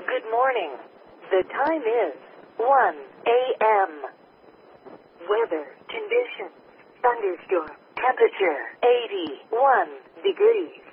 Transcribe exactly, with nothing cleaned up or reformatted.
Good morning. The time is one a m Weather conditions: thunderstorm. Temperature eighty-one degrees.